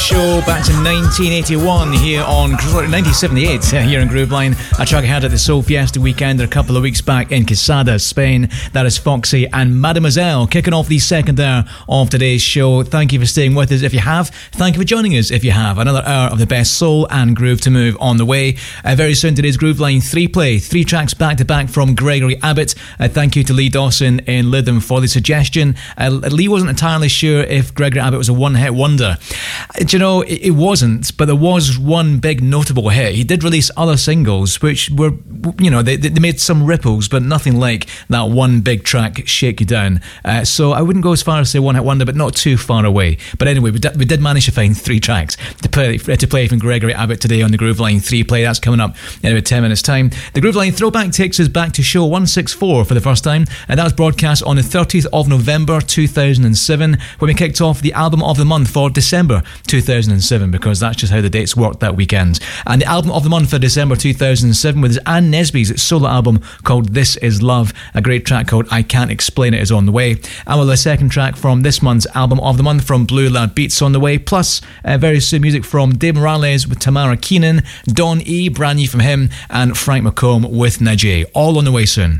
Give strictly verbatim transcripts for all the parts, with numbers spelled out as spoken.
show back to nineteen eighty-one here on nineteen seventy-eight here in Grooveline. A track I had at the Soul Fiesta weekend a couple of weeks back in Quesada, Spain. That is Foxy and Mademoiselle kicking off the second hour of today's show. Thank you for staying with us if you have. Thank you for joining us if you have. Another hour of the best soul and groove to move on the way. Uh, very soon today's Grooveline three play, three tracks back to back from Gregory Abbott. Uh, thank you to Lee Dawson in Lytham for the suggestion. Uh, Lee wasn't entirely sure if Gregory Abbott was a one-hit wonder. Do you know, it, it wasn't, but there was one big notable hit. He did release other singles, which were, you know, they, they made some ripples, but nothing like that one big track, Shake You Down. Uh, so I wouldn't go as far as say one-hit wonder, but not too far away. But anyway, we did, we did manage to find three tracks to play, to play from Gregory Abbott today on the Grooveline three play. That's coming up in about ten minutes' time. The Grooveline Throwback takes us back to show one sixty-four for the first time, and that was broadcast on the thirtieth of November two thousand seven, when we kicked off the album of the month for December two thousand seven, because that's just how the dates worked that weekend. And the album of the month for December two thousand seven was Anne Nesby's solo album called This Is Love. A great track called I Can't Explain It is on the way. And with the second track from this month's album of the month from Blue Lad Beats on the way, plus uh, very soon music from Dave Morales with Tamara Keenan, Don E, brand new from him, and Frank McComb with Najee. All on the way soon.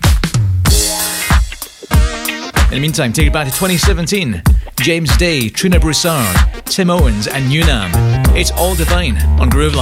In the meantime, take it back to twenty seventeen. James Day, Trina Broussard, Tim Owens and Unam. It's all divine on Grooveline.